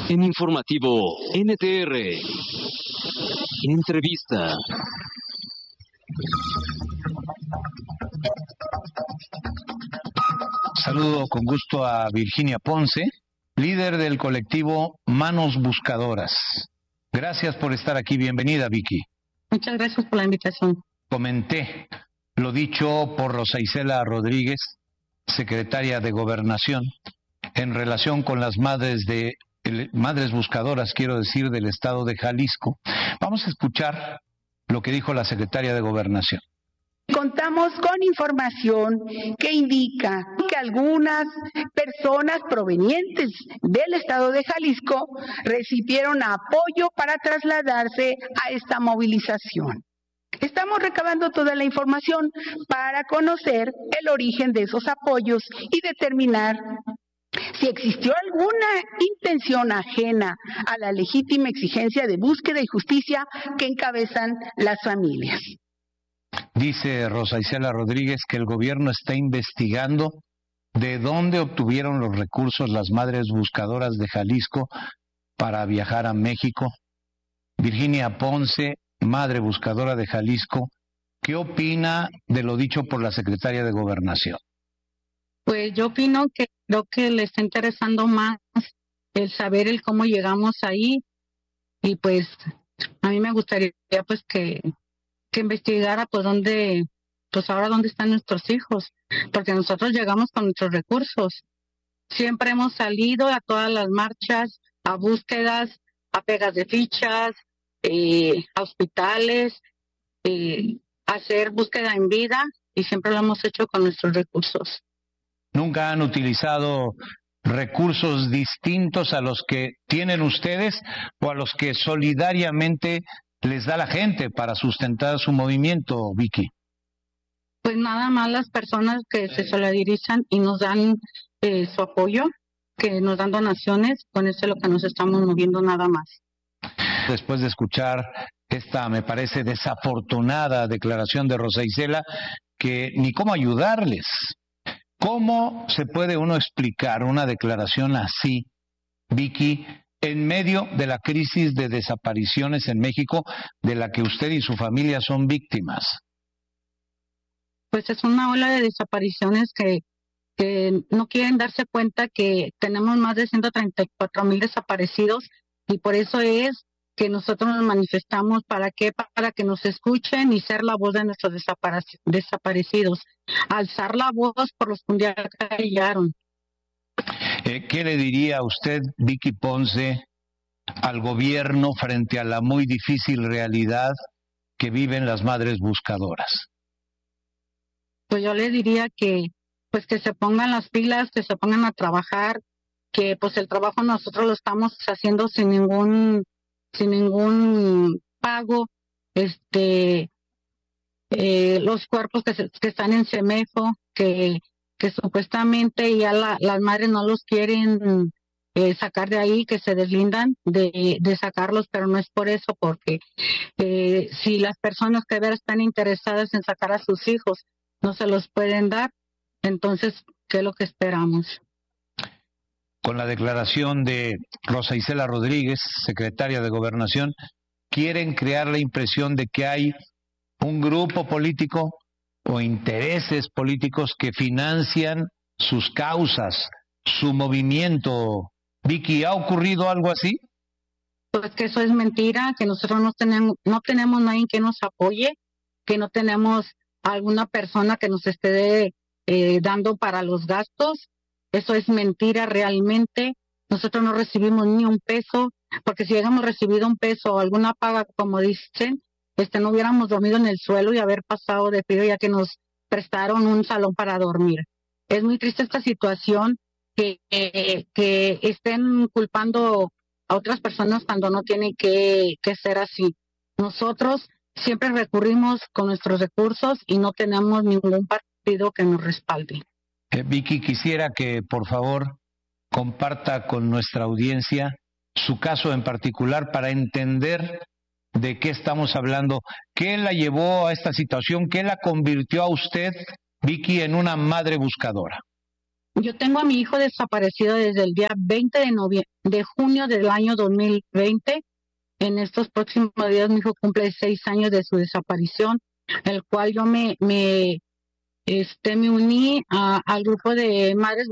En Informativo NTR. Entrevista. Saludo con gusto a Virginia Ponce, líder del colectivo Manos Buscadoras. Gracias por estar aquí. Bienvenida, Vicky. Muchas gracias por la invitación. Comenté lo dicho por Rosa Isela Rodríguez, secretaria de Gobernación, en relación con las madres buscadoras, quiero decir, del estado de Jalisco. Vamos a escuchar lo que dijo la secretaria de Gobernación. Contamos con información que indica que algunas personas provenientes del estado de Jalisco recibieron apoyo para trasladarse a esta movilización. Estamos recabando toda la información para conocer el origen de esos apoyos y determinar si existió alguna intención ajena a la legítima exigencia de búsqueda y justicia que encabezan las familias. Dice Rosa Isela Rodríguez que el gobierno está investigando de dónde obtuvieron los recursos las madres buscadoras de Jalisco para viajar a México. Virginia Ponce, madre buscadora de Jalisco, ¿qué opina de lo dicho por la secretaria de Gobernación? Pues yo opino que creo que le está interesando más el saber el cómo llegamos ahí, y pues a mí me gustaría pues que investigara pues ahora dónde están nuestros hijos, porque nosotros llegamos con nuestros recursos. Siempre hemos salido a todas las marchas, a búsquedas, a pegas de fichas, a hospitales, a hacer búsqueda en vida, y siempre lo hemos hecho con nuestros recursos. ¿Nunca han utilizado recursos distintos a los que tienen ustedes o a los que solidariamente les da la gente para sustentar su movimiento, Vicky? Pues nada más las personas que se solidarizan y nos dan su apoyo, que nos dan donaciones, con eso es lo que nos estamos moviendo, nada más. Después de escuchar esta, me parece, desafortunada declaración de Rosa Isela, que ni cómo ayudarles. ¿Cómo se puede uno explicar una declaración así, Vicky, en medio de la crisis de desapariciones en México, de la que usted y su familia son víctimas? Pues es una ola de desapariciones que no quieren darse cuenta que tenemos más de 134,000 desaparecidos, y por eso es que nosotros nos manifestamos. ¿Para qué? Para que nos escuchen y ser la voz de nuestros desaparecidos, alzar la voz por los que un día callaron. ¿Qué le diría usted, Vicky Ponce, al gobierno frente a la muy difícil realidad que viven las madres buscadoras? Pues yo le diría que se pongan las pilas, que se pongan a trabajar, que pues el trabajo nosotros lo estamos haciendo sin ningún pago. Los cuerpos que están en CEMEFO, que supuestamente ya las madres no los quieren sacar de ahí, que se deslindan de sacarlos, pero no es por eso, porque si las personas que de verdad están interesadas en sacar a sus hijos no se los pueden dar, entonces, ¿qué es lo que esperamos? Con la declaración de Rosa Isela Rodríguez, secretaria de Gobernación, quieren crear la impresión de que hay un grupo político o intereses políticos que financian sus causas, su movimiento. Vicky, ¿ha ocurrido algo así? Pues que eso es mentira, que nosotros no tenemos nadie que nos apoye, que no tenemos alguna persona que nos esté dando para los gastos. Eso es mentira realmente. Nosotros no recibimos ni un peso, porque si hubiéramos recibido un peso o alguna paga, como dicen, no hubiéramos dormido en el suelo y haber pasado de frío, ya que nos prestaron un salón para dormir. Es muy triste esta situación, que estén culpando a otras personas cuando no tiene que ser así. Nosotros siempre recurrimos con nuestros recursos y no tenemos ningún partido que nos respalde. Vicky, quisiera que por favor comparta con nuestra audiencia su caso en particular para entender de qué estamos hablando. ¿Qué la llevó a esta situación? ¿Qué la convirtió a usted, Vicky, en una madre buscadora? Yo tengo a mi hijo desaparecido desde el día 20 de junio del año 2020. En estos próximos días mi hijo cumple 6 años de su desaparición, el cual yo me uní al grupo de madres